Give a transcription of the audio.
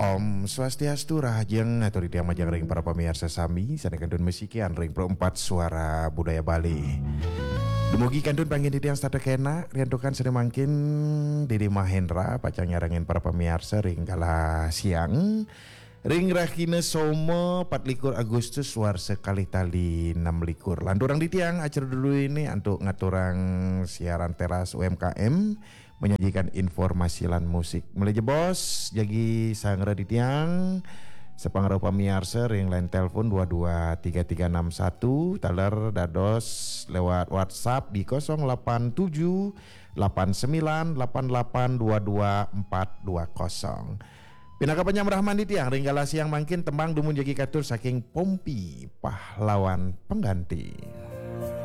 Om Swastiastu Rahajeng atau Tiang Majang Ring para pemirsa sami sanekan dun mesikian ring perempat suara budaya Bali. Dumugi kantun panggil Tiang stata kena riantukan sedang mangkin Didi Mahendra pacang nyarangin para pemirsa ring kala siang. Ring Rakine Somo 24 Agustus war sekali tali 6 likur. Landurang di tiang acara dulu ini untuk ngaturang siaran teras UMKM menyajikan informasi lan musik. Mulai jebos jadi sangera di tiang sepangara pamiarsa ring line telepon 223361 taler dados lewat WhatsApp di 087 89 88 22 420. Pinaka Penyam Rahman di tiang ringgala siang mangkin tembang dumun jagi katur saking Pompi pahlawan pengganti.